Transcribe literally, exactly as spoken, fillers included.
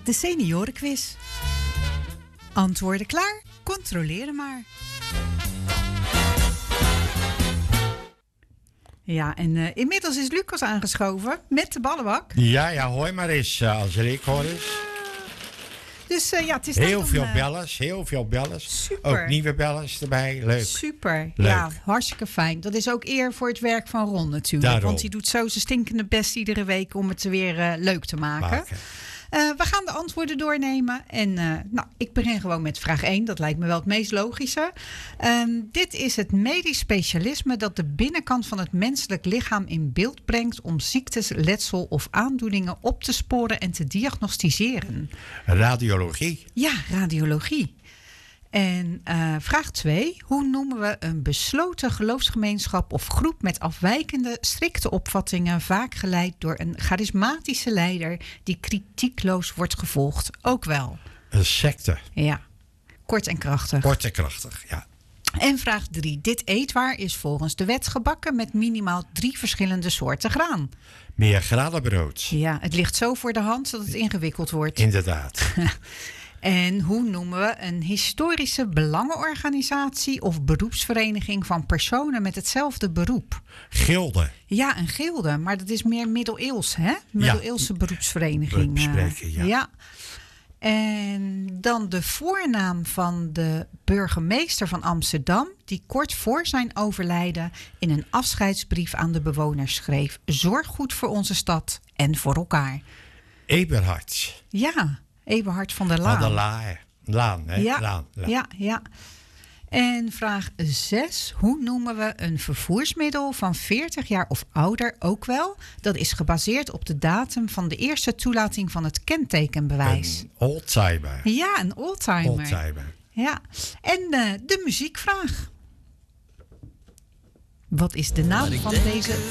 De seniorenquiz. Antwoorden klaar? Controleren maar. Ja, en uh, inmiddels is Lucas aangeschoven met de ballenbak. Ja, ja, hoor maar eens, uh, Angelique, hoor eens. Dus uh, ja, het is heel om, veel uh, bellers, heel veel bellers. Super. Ook nieuwe bellers erbij, leuk. Super, leuk. Ja, hartstikke fijn. Dat is ook eer voor het werk van Ron natuurlijk. Daarom. Want hij doet zo zijn stinkende best iedere week om het weer uh, leuk te maken. maken. Uh, we gaan de antwoorden doornemen. En uh, nou, ik begin gewoon met vraag één. Dat lijkt me wel het meest logische. Um, dit is het medisch specialisme dat de binnenkant van het menselijk lichaam in beeld brengt om ziektes, letsel of aandoeningen op te sporen en te diagnosticeren. Radiologie. Ja, radiologie. En uh, vraag twee. Hoe noemen we een besloten geloofsgemeenschap of groep met afwijkende, strikte opvattingen, vaak geleid door een charismatische leider die kritiekloos wordt gevolgd? Ook wel. Een secte. Ja, kort en krachtig. Kort en krachtig, ja. En vraag drie. Dit eetwaar is volgens de wet gebakken met minimaal drie verschillende soorten graan. Meer gradenbrood. Ja, het ligt zo voor de hand dat het ingewikkeld wordt. Inderdaad. En hoe noemen we een historische belangenorganisatie of beroepsvereniging van personen met hetzelfde beroep? Gilde. Ja, een gilde, maar dat is meer middeleeuws, hè? Middeleeuwse ja. beroepsvereniging. Bespreken, ja. ja. En dan de voornaam van de burgemeester van Amsterdam, die kort voor zijn overlijden in een afscheidsbrief aan de bewoners schreef: zorg goed voor onze stad en voor elkaar. Eberhard. Ja. Eberhard van der Laan. Van der Laan, Laan, hè? Ja, Laan, Laan. ja, ja. En vraag zes. Hoe noemen we een vervoersmiddel van veertig jaar of ouder ook wel? Dat is gebaseerd op de datum van de eerste toelating van het kentekenbewijs. Een oldtimer. Ja, een oldtimer. Oldtimer. Ja. En uh, de muziekvraag. Wat is de naam van deze